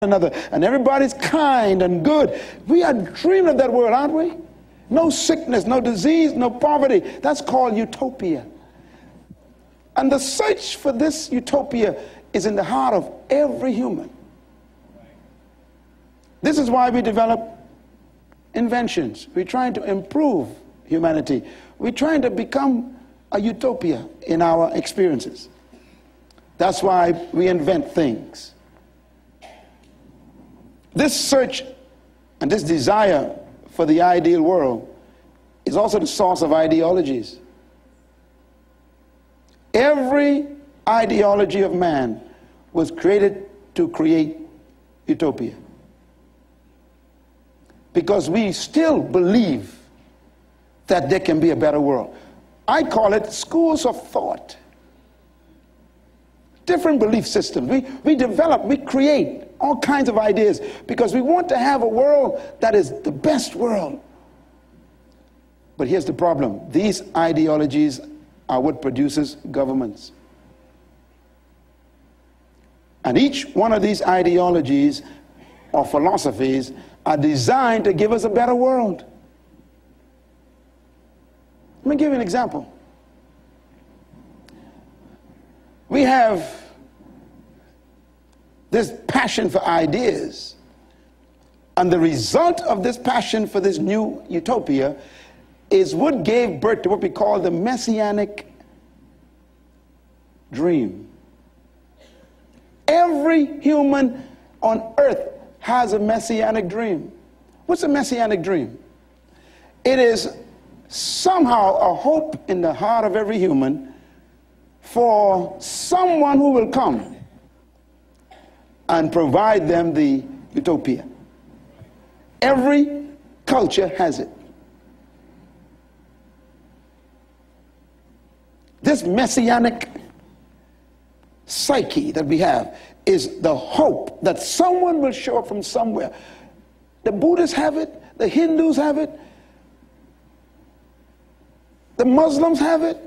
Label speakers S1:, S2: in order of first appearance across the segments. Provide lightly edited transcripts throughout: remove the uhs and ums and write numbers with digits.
S1: another, and everybody's kind and good. We are dreaming of that world, aren't we? No sickness, no disease, no poverty. That's called utopia. And the search for this utopia is in the heart of every human. This is why we develop inventions. We're trying to improve humanity. We're trying to become a utopia in our experiences. That's why we invent things. This search and this desire for the ideal world is also the source of ideologies. Every ideology of man was created to create utopia. Because we still believe that there can be a better world. I call it schools of thought. Different belief systems. We develop, we create all kinds of ideas because we want to have a world that is the best world. But here's the problem. These ideologies are what produces governments. And each one of these ideologies or philosophies are designed to give us a better world. Let me give you an example. We have this passion for ideas, and the result of this passion for this new utopia is what gave birth to what we call the messianic dream. Every human on earth has a messianic dream. What's a messianic dream? It is somehow a hope in the heart of every human for someone who will come and provide them the utopia. Every culture has it. This messianic psyche that we have is the hope that someone will show up from somewhere. The Buddhists have it, the Hindus have it, the Muslims have it,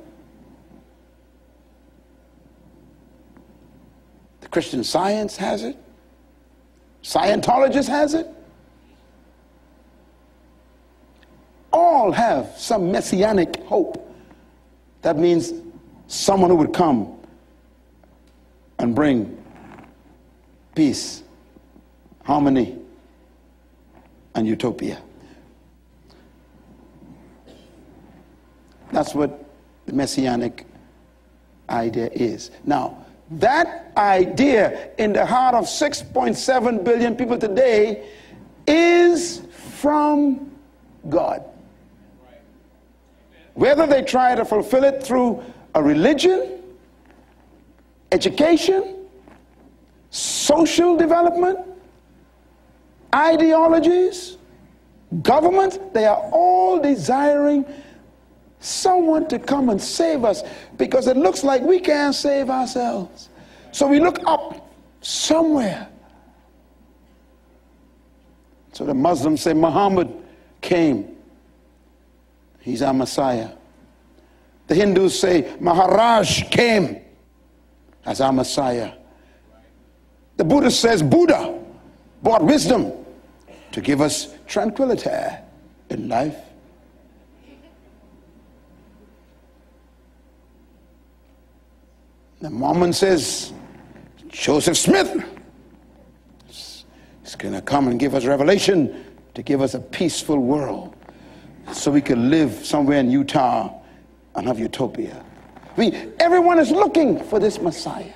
S1: the Christian Science has it, Scientologists has it. All have some messianic hope. That means someone who would come and bring peace, harmony, and utopia. That's what the messianic idea is. Now, that idea in the heart of 6.7 billion people today is from God. Whether they try to fulfill it through a religion, education, social development, ideologies, government, they are all desiring someone to come and save us because it looks like we can't save ourselves. So we look up somewhere. So the Muslims say Muhammad came. He's our Messiah. The Hindus say Maharaj came as our Messiah. The Buddhist says Buddha brought wisdom to give us tranquility in life. The Mormon says Joseph Smith is going to come and give us revelation to give us a peaceful world so we can live somewhere in Utah and have utopia. Everyone is looking for this Messiah.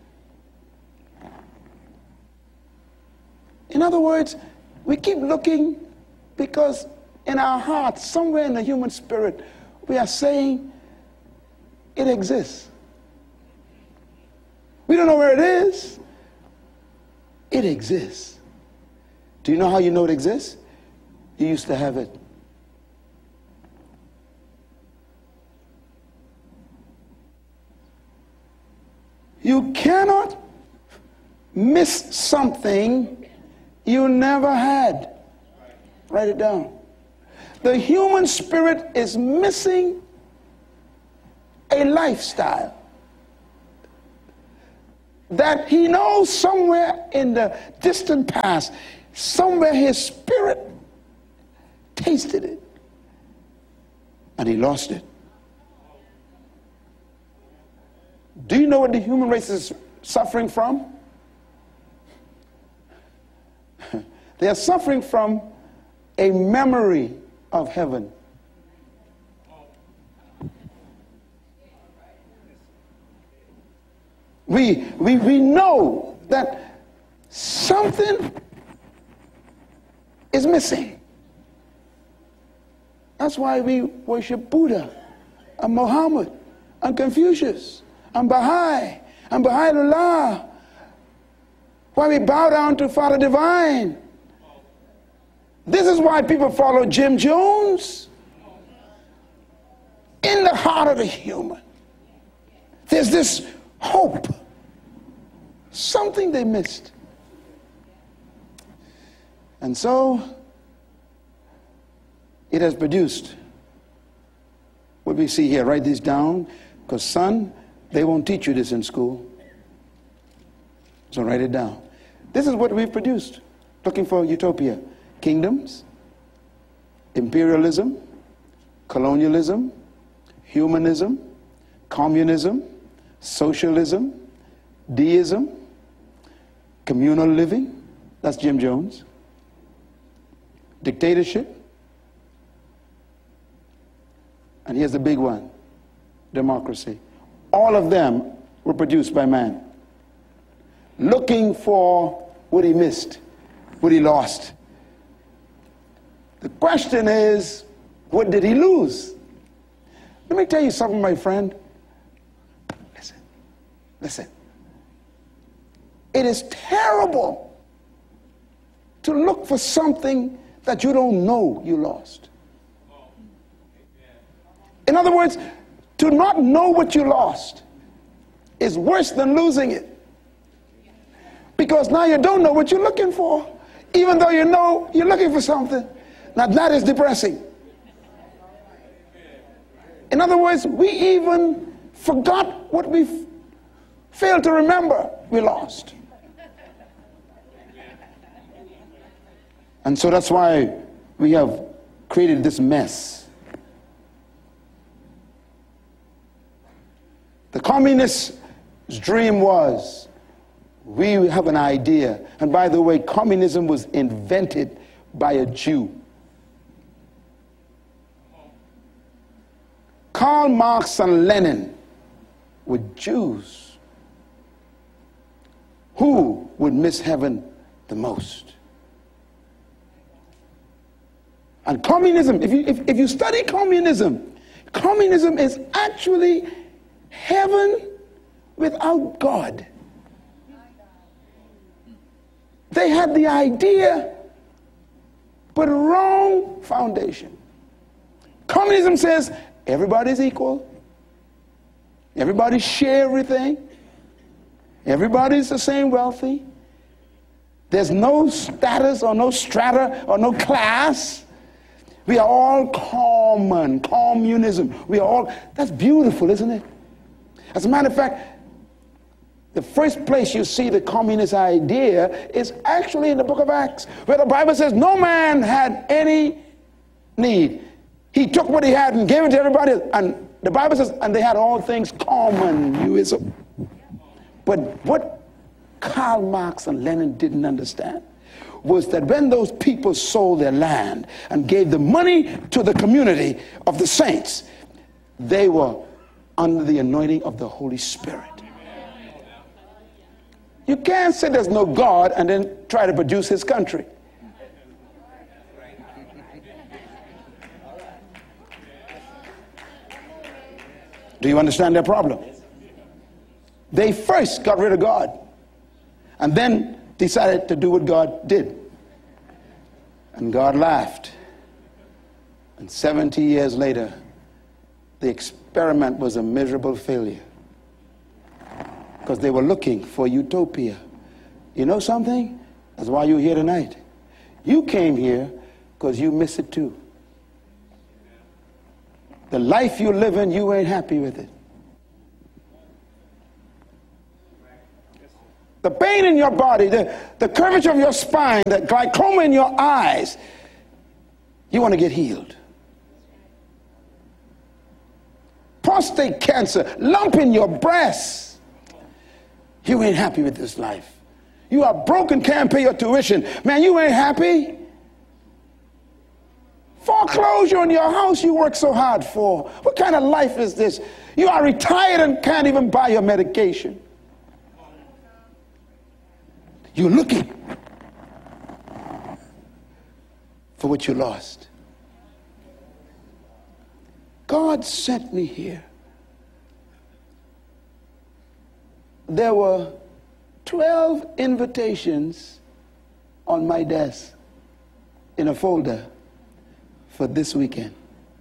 S1: In other words, we keep looking because in our hearts, somewhere in the human spirit, we are saying it exists. We don't know where it is. It exists. Do you know how you know it exists? You used to have it. You cannot miss something you never had. Write it down. The human spirit is missing a lifestyle. that he knows somewhere in the distant past, somewhere his spirit tasted it, and he lost it. Do you know what the human race is suffering from? They are suffering from a memory of heaven. We know that something is missing. That's why we worship Buddha and Muhammad and Confucius and Baha'i and Baha'u'llah. Why we bow down to Father Divine. This is why people follow Jim Jones. In the heart of the human, there's this hope. Something they missed. And so, it has produced what we see here. Write this down, because son, they won't teach you this in school. So write it down. This is what we've produced. Looking for utopia. Kingdoms, imperialism, colonialism, humanism, communism, socialism, deism, communal living, that's Jim Jones, dictatorship, and here's the big one, democracy. All of them were produced by man, looking for what he missed, what he lost. The question is, what did he lose? Let me tell you something, my friend. Listen. It is terrible to look for something that you don't know you lost. In other words, to not know what you lost is worse than losing it. Because now you don't know what you're looking for, even though you know you're looking for something. Now that is depressing. In other words, we even forgot what we failed to remember we lost. And so that's why we have created this mess. The communist's dream was, we have an idea. And by the way, communism was invented by a Jew. Karl Marx and Lenin were Jews. Who would miss heaven the most? And communism, if you study communism, communism is actually heaven without God. They had the idea, but wrong foundation. Communism says everybody's equal. Everybody share everything. Everybody's the same wealthy. There's no status or no strata or no class. We are all common, communism. We are all, that's beautiful, isn't it? As a matter of fact, the first place you see the communist idea is actually in the book of Acts, where the Bible says no man had any need. He took what he had and gave it to everybody, and the Bible says, and they had all things communism. But what Karl Marx and Lenin didn't understand was that when those people sold their land and gave the money to the community of the saints, they were under the anointing of the Holy Spirit. You can't say there's no God and then try to produce his country. Do you understand their problem? They first got rid of God and then decided to do what God did. And God laughed. And 70 years later, the experiment was a miserable failure. Because they were looking for utopia. You know something? That's why you're here tonight. You came here because you miss it too. The life you live in, you ain't happy with it. the pain in your body, the curvature of your spine, the glaucoma in your eyes, you want to get healed. Prostate cancer, lump in your breast. You ain't happy with this life. You are broken, can't pay your tuition. Man, you ain't happy. Foreclosure on your house you work so hard for. What kind of life is this? You are retired and can't even buy your medication. You're looking for what you lost. God sent me here. There were 12 invitations on my desk in a folder for this weekend.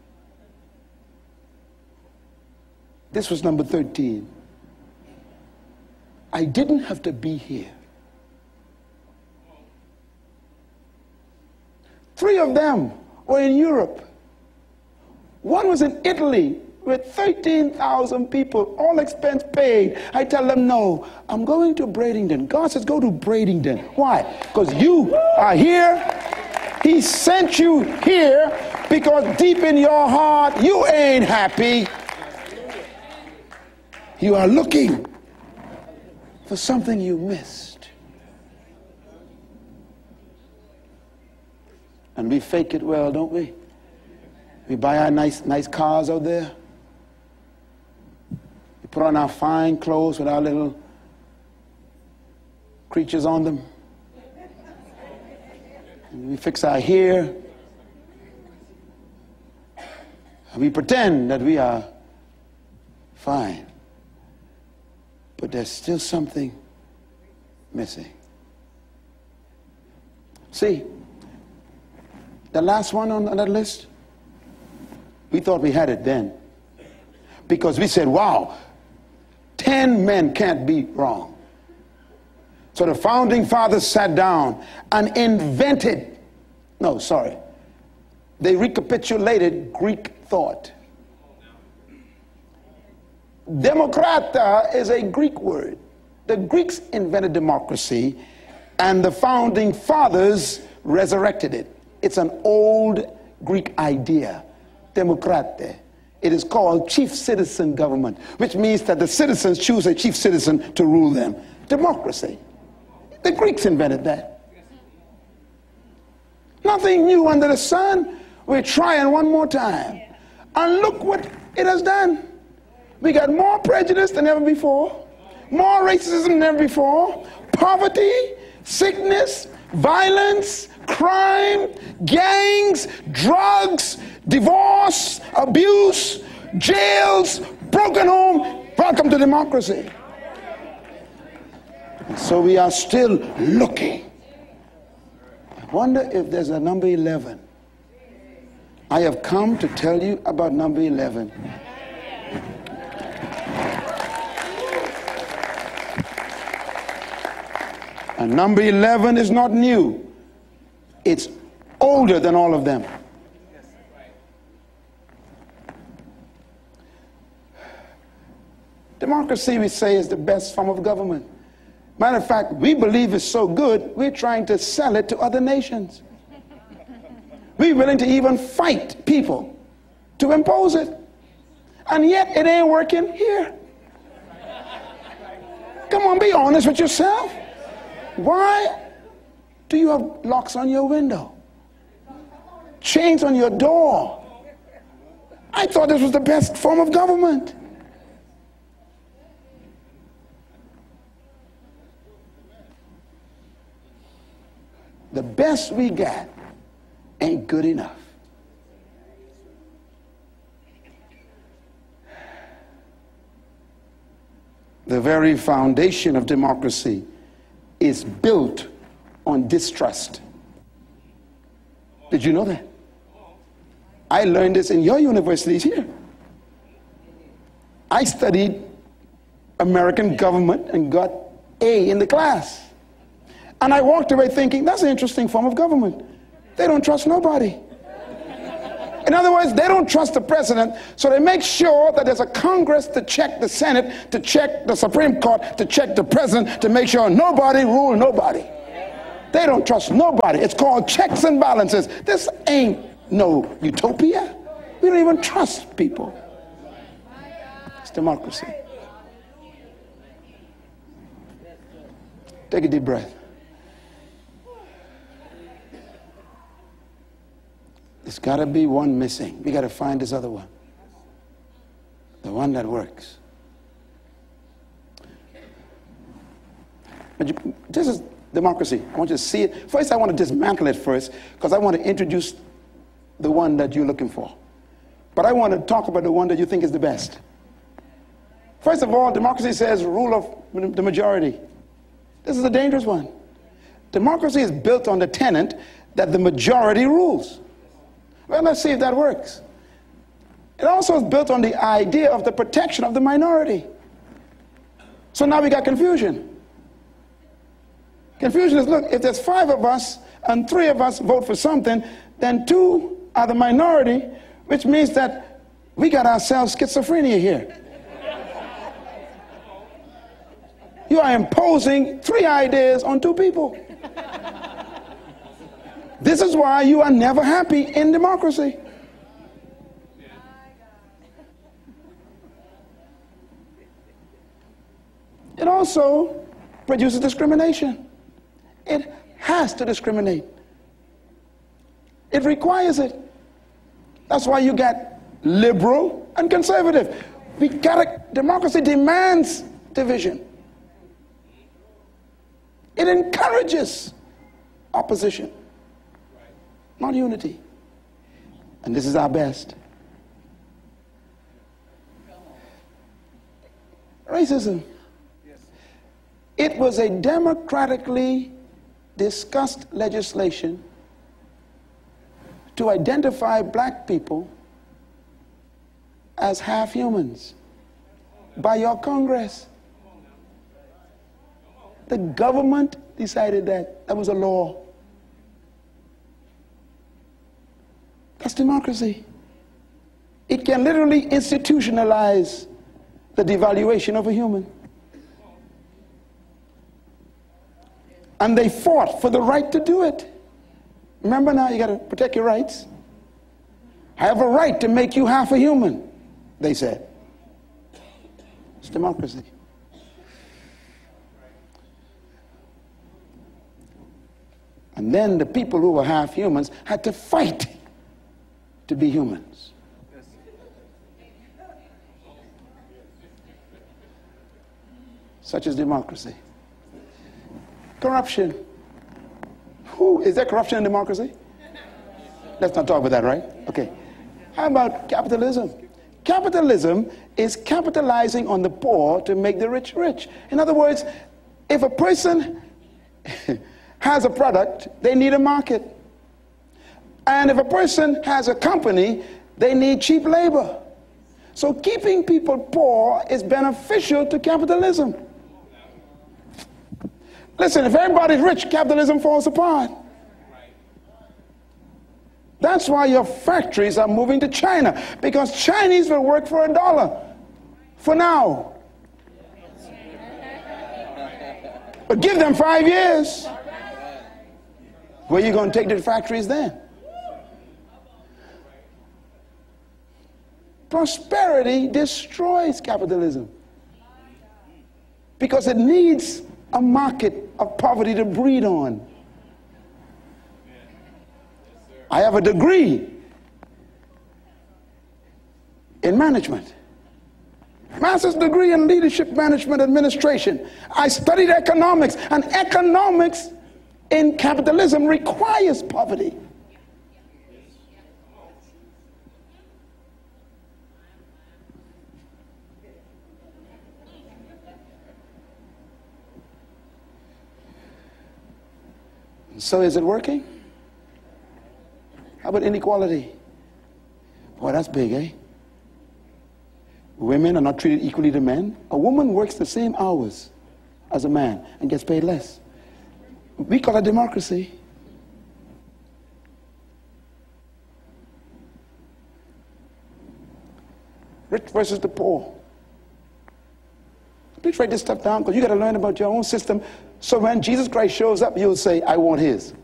S1: This was number 13. I didn't have to be here. 3 of them were in Europe. One was in Italy with 13,000 people, all expense paid. I tell them, no, I'm going to Bradenton. God says, go to Bradenton. Why? Because you are here. He sent you here because deep in your heart, you ain't happy. You are looking for something you missed. And we fake it well, don't we? We buy our nice cars out there. We put on our fine clothes with our little creatures on them. And we fix our hair. And we pretend that we are fine. But there's still something missing. See, the last one on that list, we thought we had it then. Because we said, wow, 10 men can't be wrong. So the founding fathers sat down and invented, they recapitulated Greek thought. Demokrata is a Greek word. The Greeks invented democracy, and the founding fathers resurrected it. It's an old Greek idea, demokrate. It is called chief citizen government, which means that the citizens choose a chief citizen to rule them. Democracy. The Greeks invented that. Nothing new under the sun. We're trying one more time. And look what it has done. We got more prejudice than ever before, more racism than ever before, poverty, sickness, violence, crime, gangs, drugs, divorce, abuse, jails, broken home. Welcome to democracy. And so we are still looking. I wonder if there's a number 11. I have come to tell you about number 11. And number 11 is not new. It's older than all of them. Democracy, we say, is the best form of government. Matter of fact, we believe it's so good, we're trying to sell it to other nations. We're willing to even fight people to impose it. And yet it ain't working here. Come on, be honest with yourself. Why do you have locks on your window? Chains on your door? I thought this was the best form of government. The best we got ain't good enough. The very foundation of democracy is built on distrust. Did you know that? I learned this in your universities here. I studied American government and got A in the class. And I walked away thinking, that's an interesting form of government. They don't trust nobody. In other words, they don't trust the president, so they make sure that there's a Congress to check the Senate, to check the Supreme Court, to check the president, to make sure nobody rules nobody. They don't trust nobody. It's called checks and balances. This ain't no utopia. We don't even trust people. It's democracy. Take a deep breath. There's got to be one missing. We got to find this other one. The one that works. This is democracy. I want you to see it. First, I want to dismantle it first, because I want to introduce the one that you're looking for. But I want to talk about the one that you think is the best. First of all, democracy says rule of the majority. This is a dangerous one. Democracy is built on the tenet that the majority rules. Well, let's see if that works. It also is built on the idea of the protection of the minority. So now we got confusion. Confusion is, look, if there's 5 of us and 3 of us vote for something, then 2 are the minority, which means that we got ourselves schizophrenia here. You are imposing 3 ideas on 2 people. This is why you are never happy in democracy. It also produces discrimination. It has to discriminate. It requires it. That's why you got liberal and conservative. Democracy demands division. It encourages opposition, not unity. And this is our best. Racism. It was a democratically discussed legislation to identify black people as half humans by your Congress. The government decided that. That was a law. That's democracy. It can literally institutionalize the devaluation of a human. And they fought for the right to do it. Remember now, you got to protect your rights. I have a right to make you half a human, they said. It's democracy. And then the people who were half humans had to fight to be humans. Such is democracy. Corruption. Is there corruption in democracy? Let's not talk about that, right? Okay. How about capitalism? Capitalism is capitalizing on the poor to make the rich rich. In other words, if a person has a product, they need a market. And if a person has a company, they need cheap labor. So keeping people poor is beneficial to capitalism. Listen, if everybody's rich, capitalism falls apart. That's why your factories are moving to China, because Chinese will work for $1 for now. But give them 5 years. Where are you going to take the factories then? Prosperity destroys capitalism because it needs a market of poverty to breed on. I have a degree in management, master's degree in leadership management administration. I studied economics, and economics in capitalism requires poverty. So is it working? How about inequality? Boy, that's big, eh? Women are not treated equally to men. A woman works the same hours as a man and gets paid less. We call it democracy. versus the poor. Please write this stuff down, because you got to learn about your own system. So when Jesus Christ shows up, you'll say, I want his.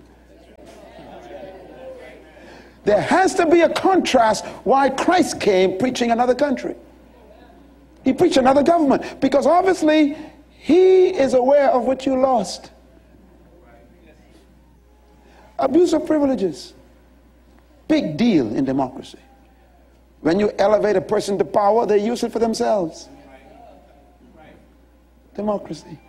S1: There has to be a contrast why Christ came preaching another country. He preached another government, because obviously he is aware of what you lost. Abuse of privileges. Big deal in democracy. When you elevate a person to power, they use it for themselves. Democracy.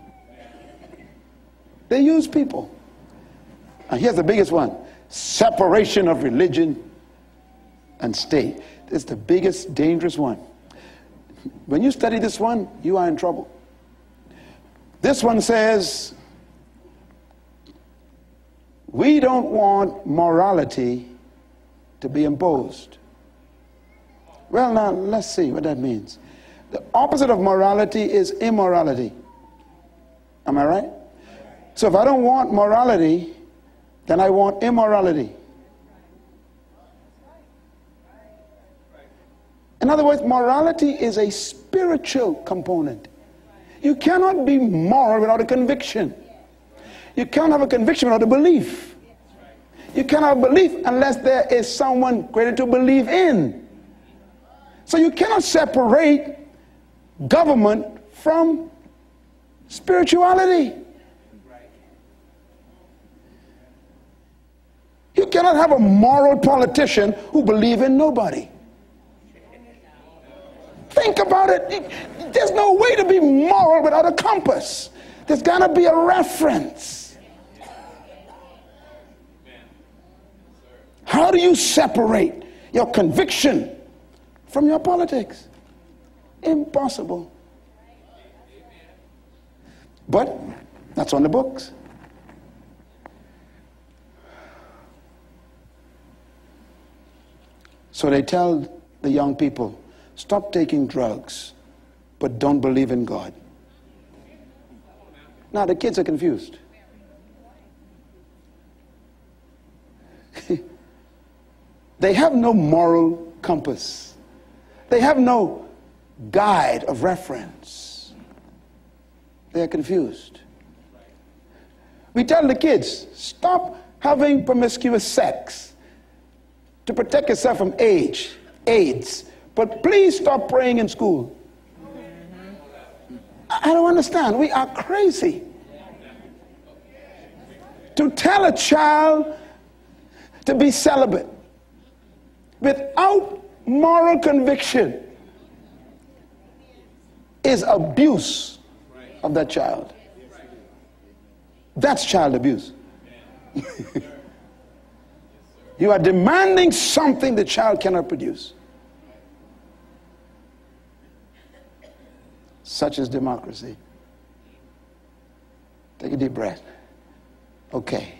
S1: They use people. And here's the biggest one. Separation of religion and state. It's the biggest dangerous one. When you study this one, you are in trouble. This one says, we don't want morality to be imposed. Well, now, let's see what that means. The opposite of morality is immorality. Am I right? So if I don't want morality, then I want immorality. In other words, morality is a spiritual component. You cannot be moral without a conviction. You can't have a conviction without a belief. You cannot have belief unless there is someone greater to believe in. So you cannot separate government from spirituality. You cannot have a moral politician who believes in nobody. Think about it. There's no way to be moral without a compass. There's got to be a reference. How do you separate your conviction from your politics? Impossible. But that's on the books. So they tell the young people, stop taking drugs, but don't believe in God. Now the kids are confused. They have no moral compass. They have no guide of reference. They are confused. We tell the kids, stop having promiscuous sex to protect yourself from AIDS, but please stop praying in school. I don't understand. We are crazy to tell a child to be celibate without moral conviction is abuse of that child. That's child abuse. You are demanding something the child cannot produce. Such is democracy. Take a deep breath. Okay.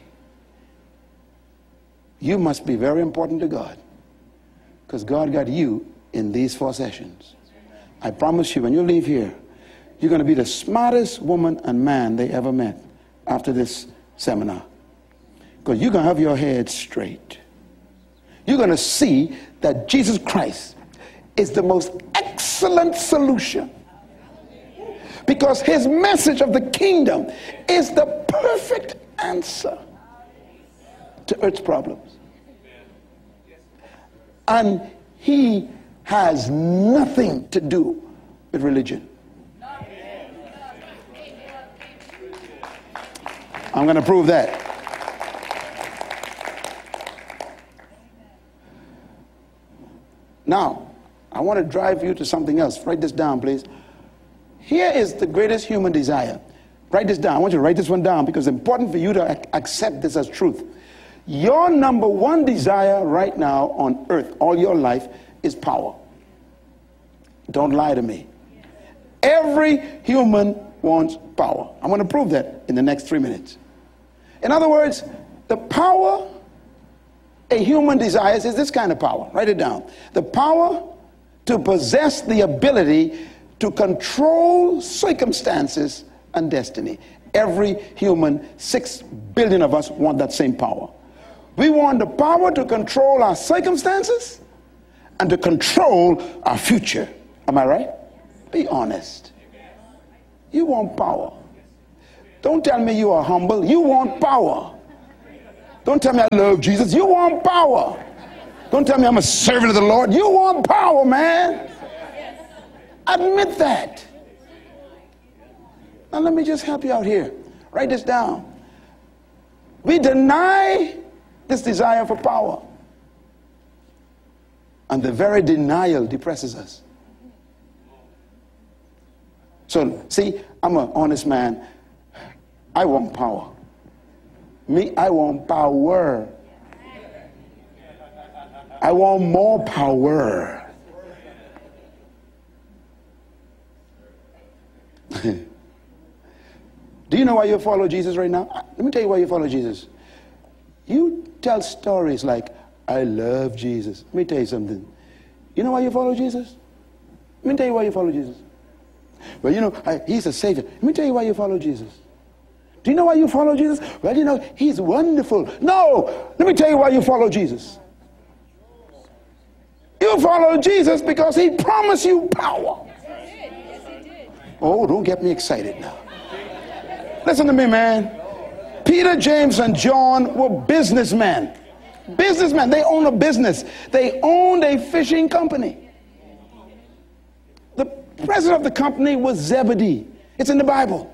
S1: You must be very important to God, because God got you in these 4 sessions. I promise you, when you leave here, you're going to be the smartest woman and man they ever met after this seminar. Because you're going to have your head straight. You're going to see that Jesus Christ is the most excellent solution. Because his message of the kingdom is the perfect answer to earth's problems. And he has nothing to do with religion. I'm going to prove that. Now, I want to drive you to something else. Write this down, please. Here is the greatest human desire. Write this down. I want you to write this one down, because it's important for you to accept this as truth. Your number one desire right now on earth, all your life, is power. Don't lie to me. Every human wants power. I'm going to prove that in the next 3 minutes. In other words, the power a human desires is this kind of power. Write it down. The power to possess the ability to control circumstances and destiny. Every human, 6 billion of us, want that same power. We want the power to control our circumstances and to control our future Am I right? Be honest. You want power. Don't tell me you are humble. You want power. Don't tell me I love Jesus. You want power. Don't tell me I'm a servant of the Lord. You want power, man. Admit that. Now let me just help you out here. Write this down. We deny this desire for power. And the very denial depresses us. So, see, I'm an honest man. I want power. Me, I want power. I want more power. Do you know why you follow Jesus right now? Let me tell you why you follow Jesus. You tell stories like, I love Jesus. Let me tell you something. You know why you follow Jesus? Let me tell you why you follow Jesus. Well, you know, he's a savior. Let me tell you why you follow Jesus. Do you know why you follow Jesus? Well, you know, he's wonderful. No! Let me tell you why you follow Jesus. You follow Jesus because he promised you power. Oh, don't get me excited now. Listen to me, man. Peter, James, and John were businessmen. Businessmen. They owned a business. They owned a fishing company. The president of the company was Zebedee. It's in the Bible.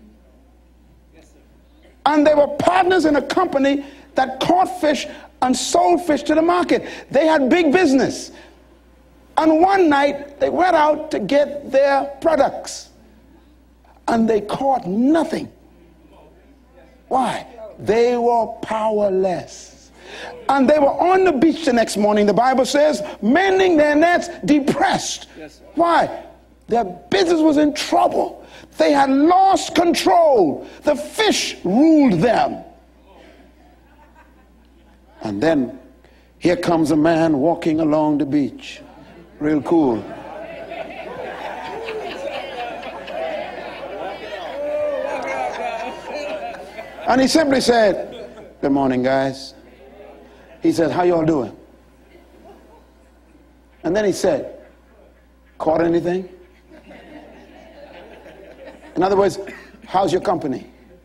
S1: And they were partners in a company that caught fish and sold fish to the market. They had big business. And one night, they went out to get their products. And they caught nothing. Why? They were powerless. And they were on the beach the next morning, the Bible says, mending their nets, depressed. Why? Their business was in trouble. They had lost control. The fish ruled them. And then here comes a man walking along the beach. Real cool. And he simply said, good morning, guys. He said, how y'all doing? And then he said, caught anything? In other words, how's your company?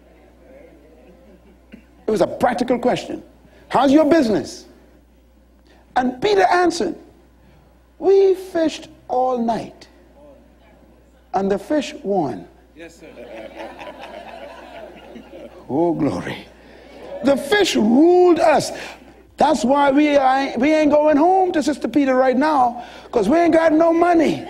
S1: It was a practical question. How's your business? And Peter answered, we fished all night, and the fish won. Yes, sir. Oh, glory. The fish ruled us. That's why we ain't going home to Sister Peter right now, because we ain't got no money.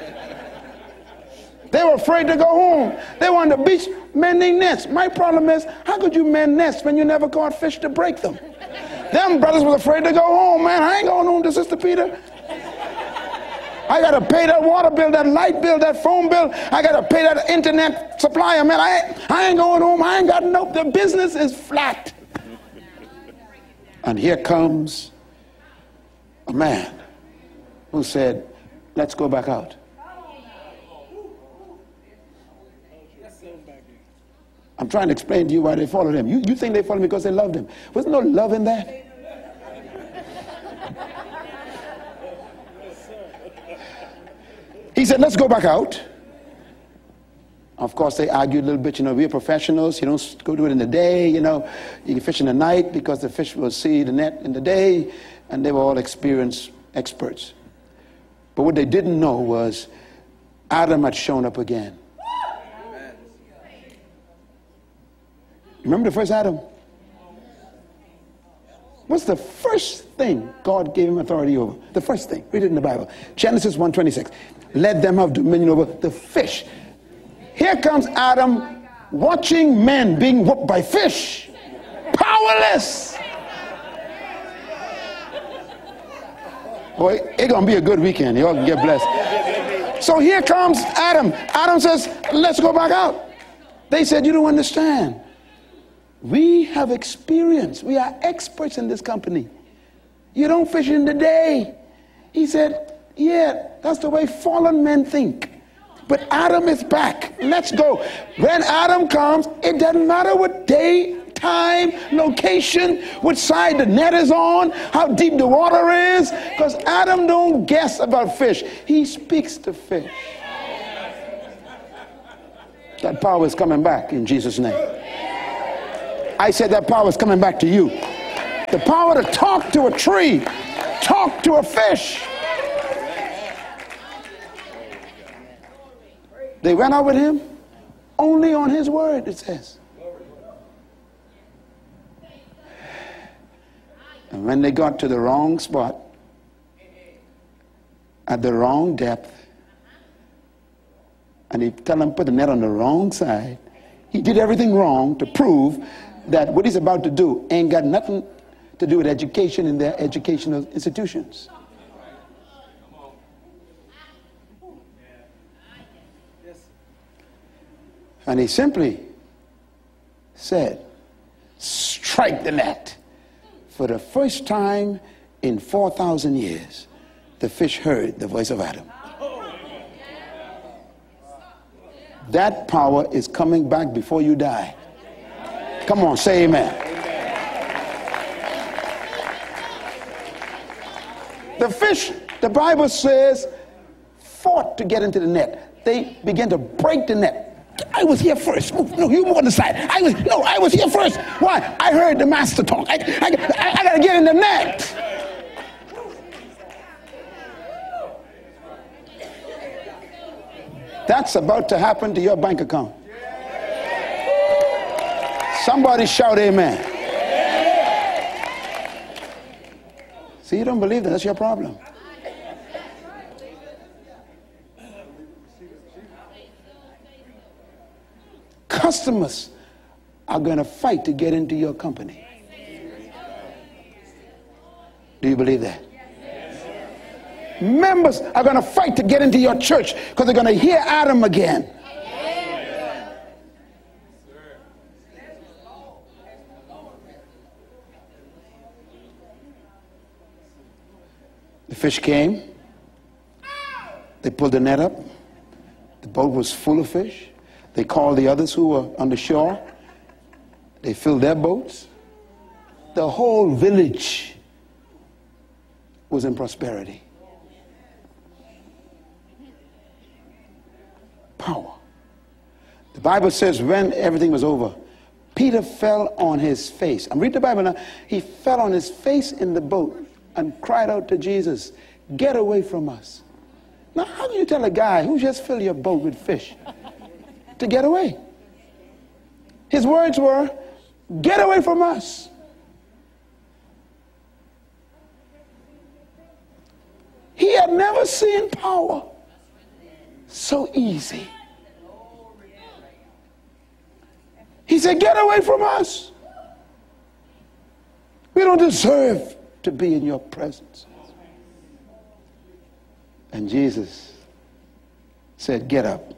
S1: They were afraid to go home. They were on the beach mending nets. My problem is, how could you mend nets when you never caught fish to break them? Them brothers were afraid to go home, man. I ain't going home to Sister Peter. I got to pay that water bill, that light bill, that phone bill. I got to pay that internet supplier, man. I ain't going home. I ain't got no, the business is flat. And here comes a man who said, let's go back out. I'm trying to explain to you why they followed him. You think they followed him because they loved him. Was there no love in that? He said, let's go back out. Of course, they argued a little bit. You know, we're professionals. You don't go do it in the day. You know, you can fish in the night because the fish will see the net in the day. And they were all experienced experts. But what they didn't know was Adam had shown up again. Remember the first Adam? What's the first thing God gave him authority over? The first thing. Read it in the Bible. Genesis 1:26. Let them have dominion over the fish. Here comes Adam watching men being whooped by fish. Powerless. Boy, it's going to be a good weekend. Y'all can get blessed. So here comes Adam. Adam says, let's go back out. They said, you don't understand. We have experience. We are experts in this company. You don't fish in the day. He said, yeah, that's the way fallen men think. But Adam is back. Let's go. When Adam comes, it doesn't matter what day, time, location, which side the net is on, how deep the water is. Because Adam don't guess about fish. He speaks to fish. That power is coming back in Jesus' name. I said that power is coming back to you. The power to talk to a tree, talk to a fish. They went out with him only on his word, it says. And when they got to the wrong spot, at the wrong depth, and he tell them put the net on the wrong side, he did everything wrong to prove that what he's about to do ain't got nothing to do with education in their educational institutions. And he simply said, strike the net. For the first time in 4,000 years, the fish heard the voice of Adam. That power is coming back before you die. Come on, say amen. The fish, the Bible says, fought to get into the net. They began to break the net. I was here first. No, you move on the side. I was here first. Why? I heard the master talk. I got to get in the net. That's about to happen to your bank account. Somebody shout amen. See, you don't believe that. That's your problem. Customers are going to fight to get into your company. Do you believe that? Members are going to fight to get into your church because they're going to hear Adam again. The fish came. They pulled the net up. The boat was full of fish. They called the others who were on the shore. They filled their boats. The whole village was in prosperity. Power. The Bible says when everything was over, Peter fell on his face. I'm reading the Bible now. He fell on his face in the boat and cried out to Jesus, "Get away from us." Now, how do you tell a guy who just filled your boat with fish to get away? His words were, "Get away from us." He had never seen power so easy. He said, "Get away from us. We don't deserve to be in your presence." And Jesus said, "Get up.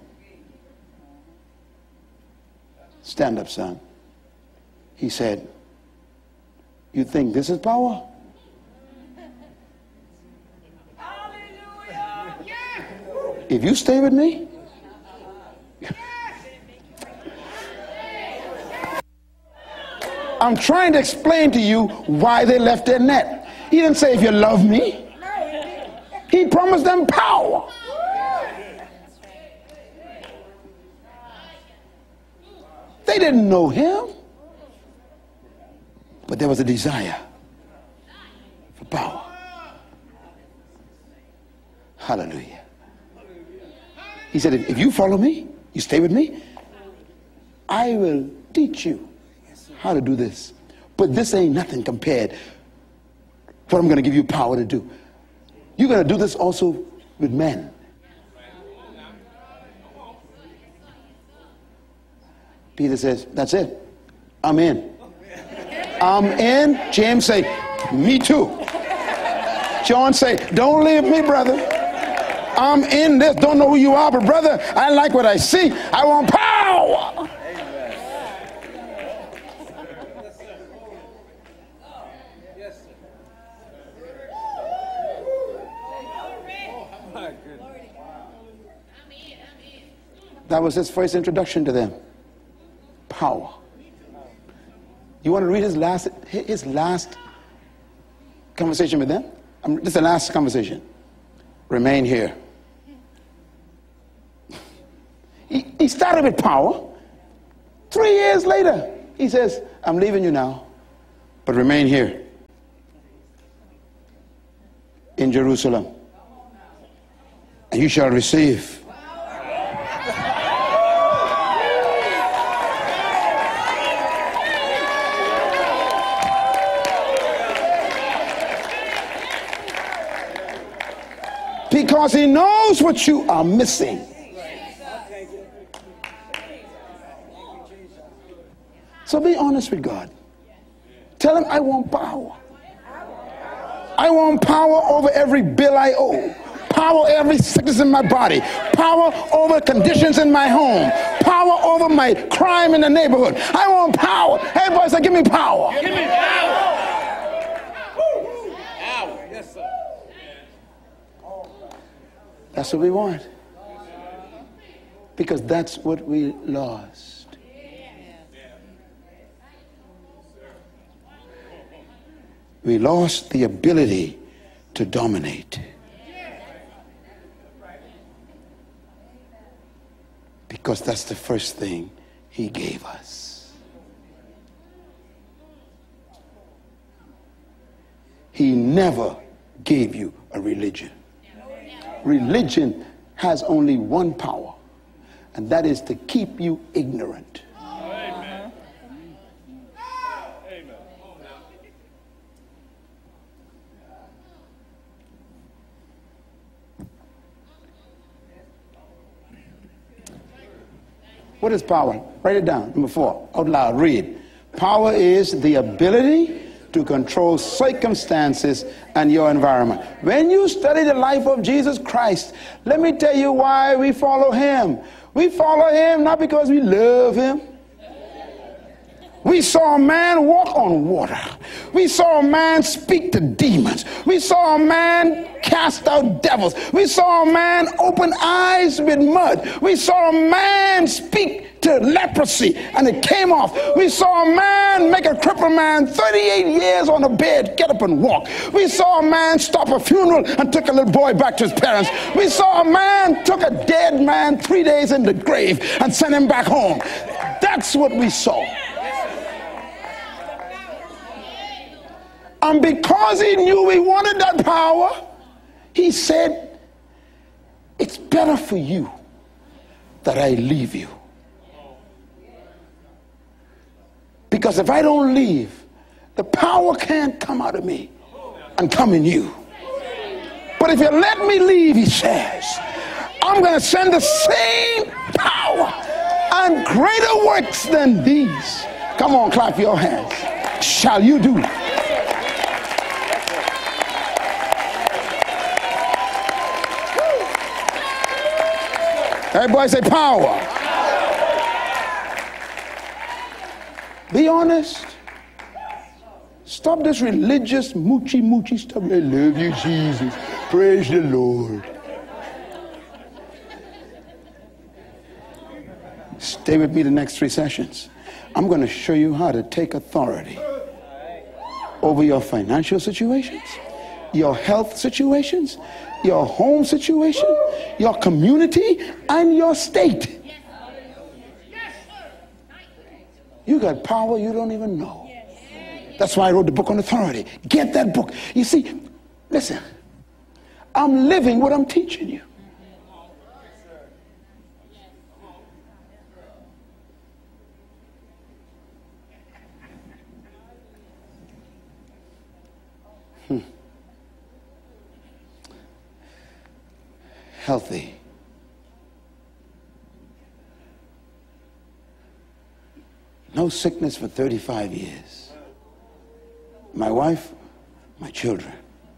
S1: Stand up, son." He said, "You think this is power?" If you stay with me, I'm trying to explain to you why they left their net. He didn't say, "If you love me." He promised them power. They didn't know him, but there was a desire for power. Hallelujah. He said, "If you follow me, you stay with me, I will teach you how to do this. But this ain't nothing compared to what I'm going to give you power to do. You're going to do this also with men." Peter says, "That's it. I'm in. I'm in." James say, "Me too." John say, "Don't leave me, brother. I'm in this. Don't know who you are, but brother, I like what I see. I want power." That was his first introduction to them. Power. You want to read his last conversation with them? This is the last conversation. Remain here. He started with power. 3 years later, he says, I'm leaving you now, but remain here in Jerusalem, and you shall receive because he knows what you are missing. So be honest with God. Tell him, I want power. I want power over every bill I owe. Power over every sickness in my body. Power over conditions in my home. Power over my crime in the neighborhood. I want power. Hey, boys, give me power. Give me power. Power. Yes, sir. That's what we want. Because that's what we lost. We lost the ability to dominate. Because that's the first thing he gave us. He never gave you a religion. Religion has only one power, and that is to keep you ignorant. Amen. What is power? Write it down. Number 4. Out loud. Read. Power is the ability to control circumstances and your environment. When you study the life of Jesus Christ, let me tell you why we follow him. We follow him not because we love him. We saw a man walk on water. We saw a man speak to demons. We saw a man cast out devils. We saw a man open eyes with mud. We saw a man speak to leprosy and it came off. We saw a man make a crippled man 38 years on a bed get up and walk. We saw a man stop a funeral and took a little boy back to his parents. We saw a man took a dead man 3 days in the grave and sent him back home. That's what we saw. And because he knew we wanted that power, he said, it's better for you that I leave you. Because if I don't leave, the power can't come out of me and come in you. But if you let me leave, he says, I'm going to send the same power and greater works than these. Come on, clap your hands. Shall you do? Everybody say power. Be honest. Stop this religious moochie stuff. I love you, Jesus. Praise the Lord. Stay with me the next 3 sessions. I'm going to show you how to take authority over your financial situations, your health situations, your home situation, your community, and your state. You got power you don't even know. That's why I wrote the book on authority. Get that book. You see, listen, I'm living what I'm teaching you. Healthy. No sickness for 35 years. My wife, my children.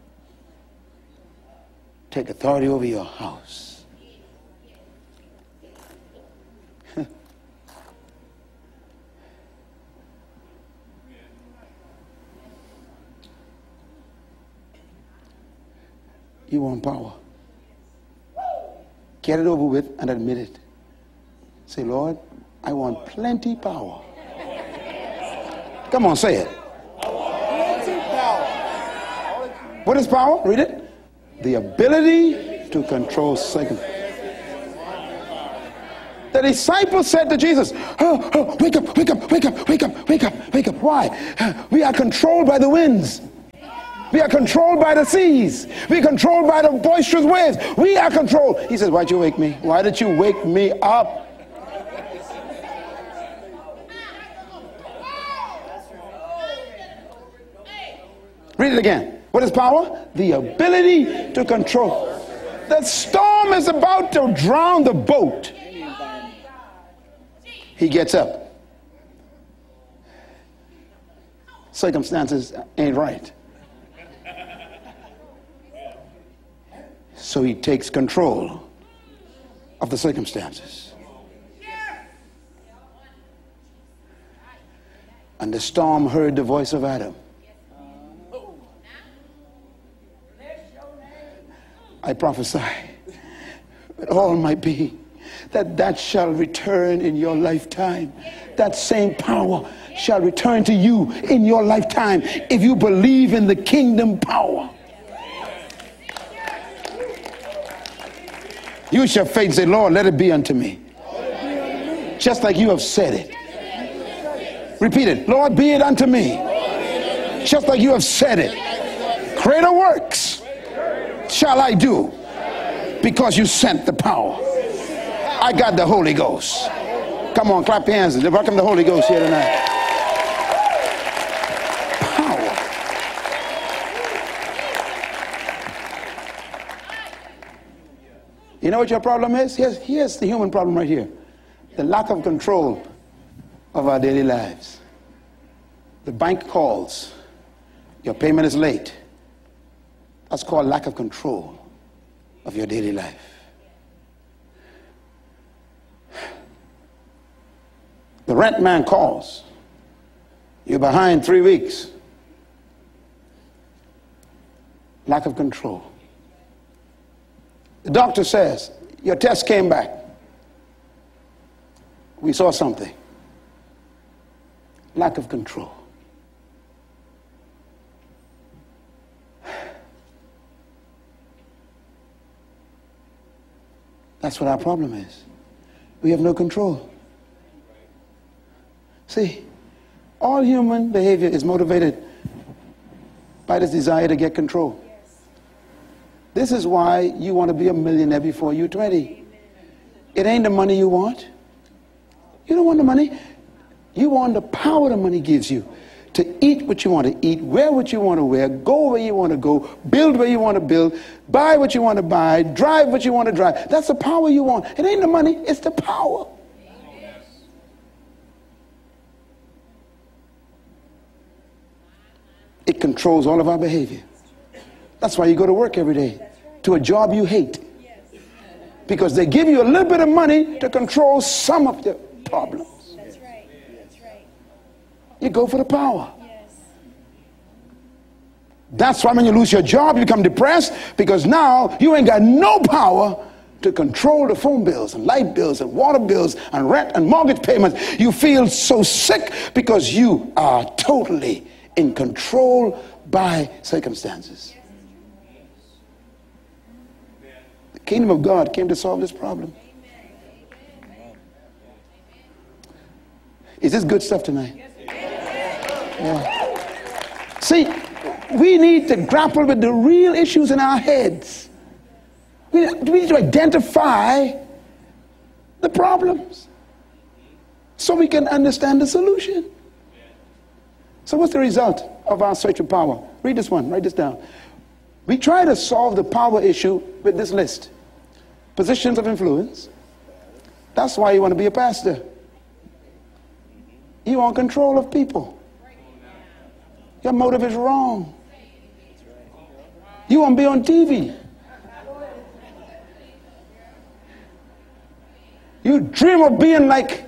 S1: Take authority over your house. You want power. Get it over with and admit it. Say, Lord, I want plenty power. Come on, say it. What is power? Read it. The ability to control circumstances. The disciples said to Jesus, wake up, wake up, wake up, wake up, wake up, wake up. Why? We are controlled by the winds. We are controlled by the seas. We are controlled by the boisterous waves. We are controlled. He says, why'd you wake me? Why did you wake me up? Read it again. What is power? The ability to control. The storm is about to drown the boat. He gets up. Circumstances ain't right. So he takes control of the circumstances. And the storm heard the voice of Adam. I prophesy that all might be that shall return in your lifetime. That same power shall return to you in your lifetime if you believe in the kingdom power. Use your faith and say, Lord, let it be unto me. Just like you have said it. Repeat it. Lord, be it unto me. Just like you have said it. Greater works shall I do because you sent the power. I got the Holy Ghost. Come on, clap your hands. Welcome the Holy Ghost here tonight. Power. You know what your problem is? Here's the human problem right here. The lack of control of our daily lives. The bank calls. Your payment is late. That's called lack of control of your daily life. The rent man calls. You're behind 3 weeks. Lack of control. The doctor says, your test came back. We saw something. Lack of control. That's what our problem is. We have no control. See, all human behavior is motivated by this desire to get control. This is why you want to be a millionaire before you're 20. It ain't the money you want. You don't want the money. You want the power the money gives you to eat what you want to eat, wear what you want to wear, go where you want to go, build where you want to build, buy what you want to buy, drive what you want to drive. That's the power you want. It ain't the money, it's the power. It controls all of our behavior. That's why you go to work every day, to a job you hate. Because they give you a little bit of money to control some of your problems.
S2: That's right. That's right.
S1: You go for the power. That's why when you lose your job, you become depressed, because now you ain't got no power to control the phone bills and light bills and water bills and rent and mortgage payments. You feel so sick because you are totally in control by circumstances. The kingdom of God came to solve this problem. Is this good stuff tonight? Yeah. See, we need to grapple with the real issues in our heads. We need to identify the problems so we can understand the solution. So what's the result of our search for power? Read this one, write this down. We try to solve the power issue with this list. Positions of influence. That's why you want to be a pastor. You want control of people. Your motive is wrong. You want to be on TV. You dream of being like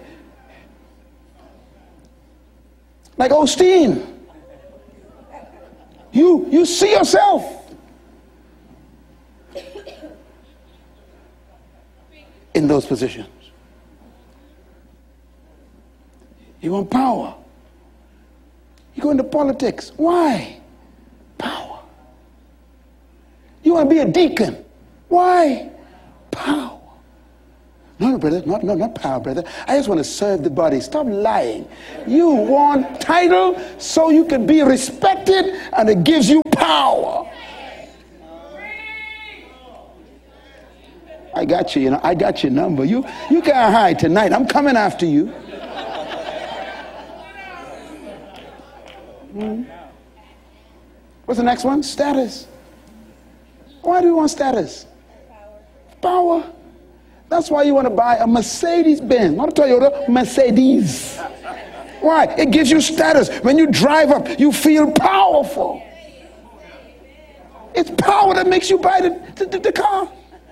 S1: Osteen. You see yourself in those positions. You want power. You go into politics. Why? Power. You want to be a deacon. Why? Power. No, brother, not power, brother. I just want to serve the body. Stop lying. You want title so you can be respected, and it gives you power. I got you, I got your number. You can't hide tonight. I'm coming after you. What's the next one? Status. Why do you want status? Power. That's why you want to buy a Mercedes-Benz, not a Toyota, Mercedes. Why? It gives you status. When you drive up, you feel powerful. It's power that makes you buy the car.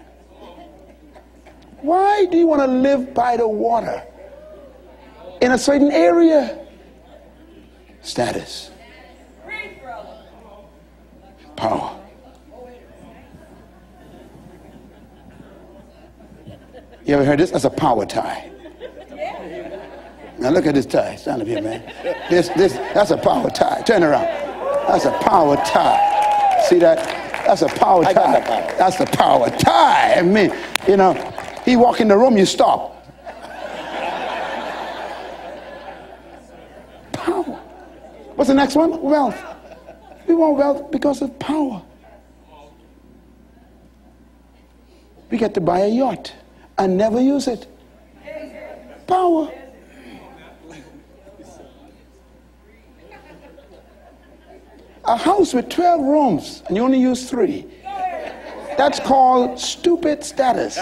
S1: Why do you want to live by the water in a certain area? Status. Power. You ever heard this? That's a power tie. Now look at this tie. Stand up here, man. That's a power tie. Turn around. That's a power tie. See that? That's a power tie. That's a power tie. I mean, he walk in the room, you stop. Power. What's the next one? Wealth. We want wealth because of power. We get to buy a yacht and never use it. Power. A house with 12 rooms and you only use 3. That's called stupid status.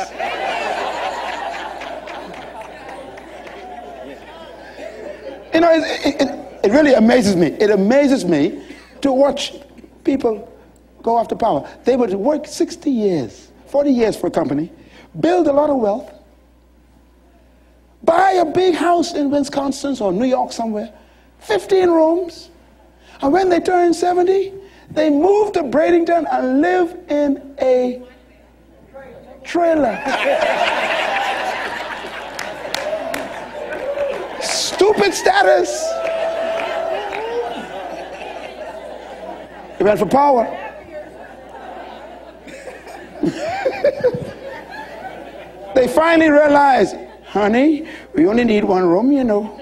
S1: It really amazes me. It amazes me to watch people go after power. They would work 60 years, 40 years for a company, build a lot of wealth, buy a big house in Wisconsin or New York somewhere, 15 rooms, and when they turn 70, they move to Bradenton and live in a trailer. Stupid status. They ran for power. They finally realized, honey, we only need 1 room,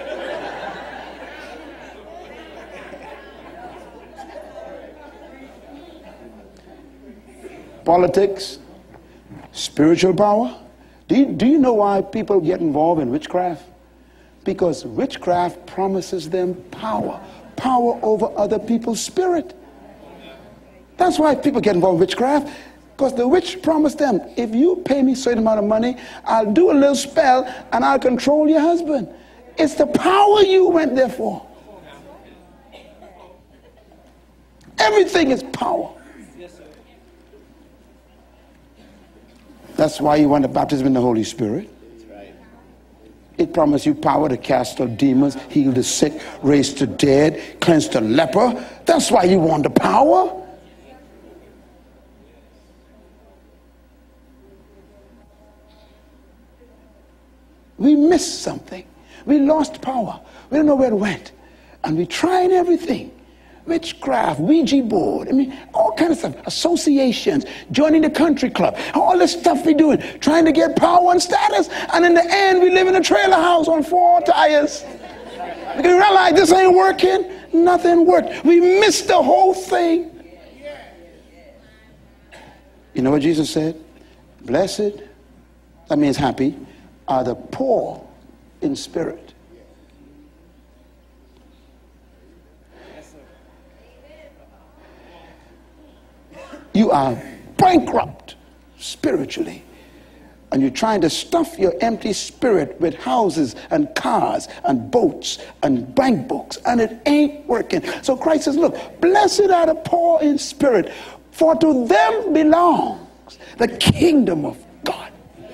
S1: Politics, spiritual power. Do you know why people get involved in witchcraft? Because witchcraft promises them power over other people's spirit. That's why people get involved in witchcraft, because the witch promised them, if you pay me a certain amount of money, I'll do a little spell and I'll control your husband. It's the power you went there for. Everything is power. That's why you want the baptism in the Holy Spirit. It promises you power to cast out demons, heal the sick, raise the dead, cleanse the leper. That's why you want the power. We missed something. We lost power. We don't know where it went. And we tried everything. Witchcraft, Ouija board, all kinds of stuff. Associations, joining the country club, all this stuff we're doing, trying to get power and status. And in the end, we live in a trailer house on 4 tires. We realize this ain't working. Nothing worked. We missed the whole thing. You know what Jesus said? Blessed, that means happy, are the poor in spirit. You are bankrupt spiritually, and you're trying to stuff your empty spirit with houses and cars and boats and bank books, and it ain't working. So Christ says, look, blessed are the poor in spirit, for to them belongs the kingdom of God.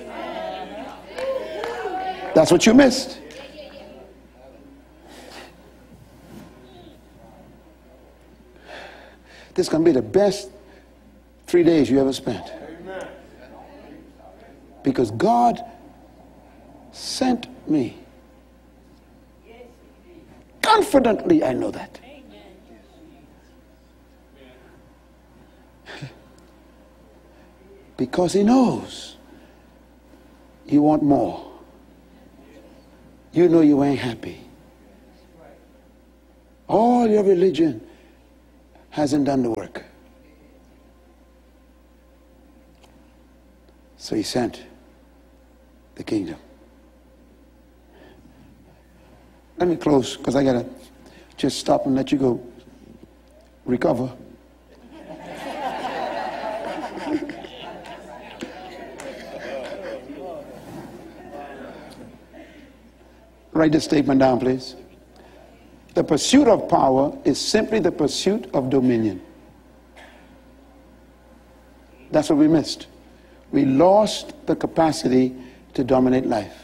S1: That's what you missed. This is going to be the best 3 days you ever spent. Because God sent me. God Confidently, I know that. Because he knows you want more. You know you ain't happy. All your religion hasn't done the work. So he sent the kingdom. Let me close, because I got to just stop and let you go recover. Write this statement down, please. The pursuit of power is simply the pursuit of dominion. That's what we missed. We lost the capacity to dominate life.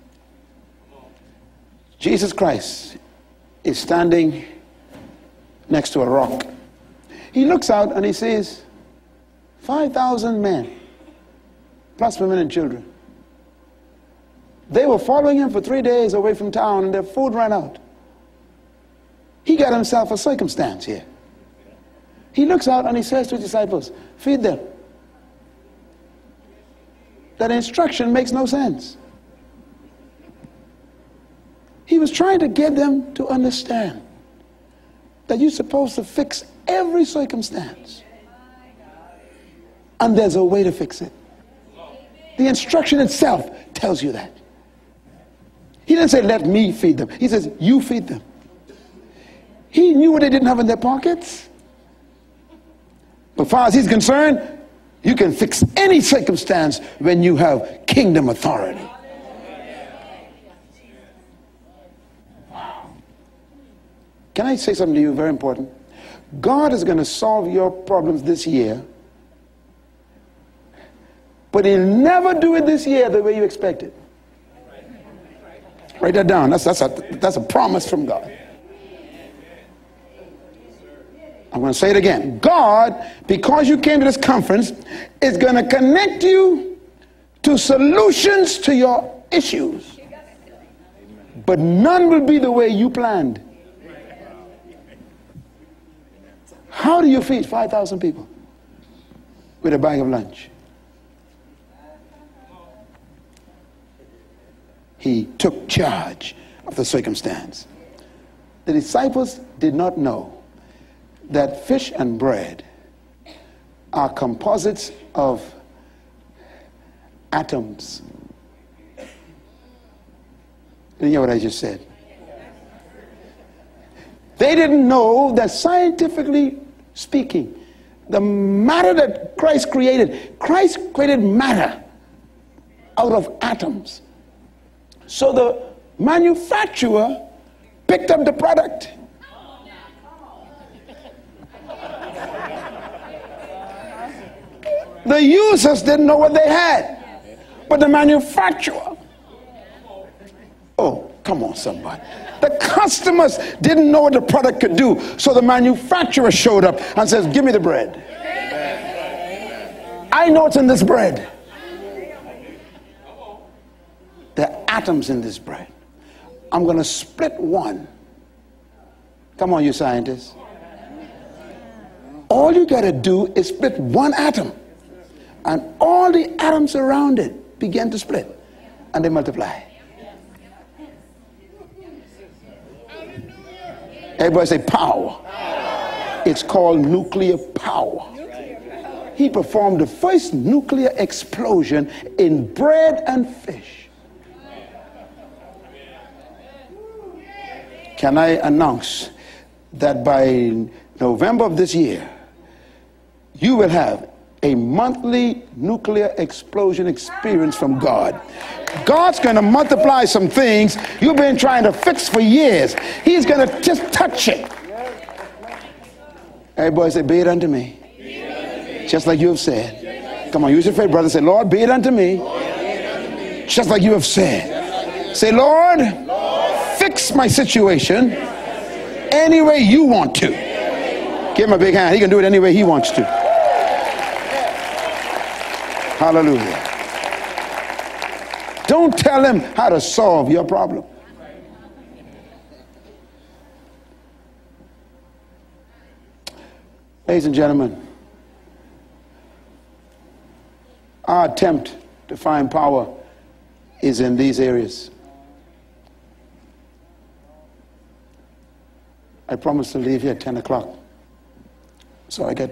S1: Jesus Christ is standing next to a rock. He looks out and he sees 5,000 men, plus women and children. They were following him for 3 days away from town, and their food ran out. He got himself a circumstance here. He looks out and he says to his disciples, feed them. That instruction makes no sense. He was trying to get them to understand that you're supposed to fix every circumstance. And there's a way to fix it. The instruction itself tells you that. He didn't say, let me feed them. He says, you feed them. He knew what they didn't have in their pockets. But as far as he's concerned, you can fix any circumstance when you have kingdom authority. Wow. Can I say something to you very important? God is going to solve your problems this year, but he'll never do it this year the way you expect it. Write that down. That's a promise from God. I'm going to say it again. God, because you came to this conference, is going to connect you to solutions to your issues. But none will be the way you planned. How do you feed 5,000 people with a bag of lunch? He took charge of the circumstance. The disciples did not know that fish and bread are composites of atoms. You hear what I just said? They didn't know that scientifically speaking, the matter that Christ created matter out of atoms. So the manufacturer picked up the product. The users didn't know what they had, but the manufacturer. Oh, come on, somebody. The customers didn't know what the product could do, so the manufacturer showed up and says, give me the bread. I know it's in this bread. There are atoms in this bread. I'm going to split one. Come on, you scientists. All you got to do is split one atom, and all the atoms around it begin to split, and they multiply. Everybody say power. It's called nuclear power. He performed the first nuclear explosion in bread and fish. Can I announce that by November of this year, you will have a monthly nuclear explosion experience from God. God's going to multiply some things you've been trying to fix for years. He's going to just touch it. Everybody say, be it unto me. Just like you have said. Come on, use your faith, brother. Say, Lord, be it unto me. Just like you have said. Say, Lord, fix my situation any way you want to. Give him a big hand. He can do it any way he wants to. Hallelujah. Don't tell him how to solve your problem. Ladies and gentlemen, our attempt to find power is in these areas. I promised to leave here at 10 o'clock. So I got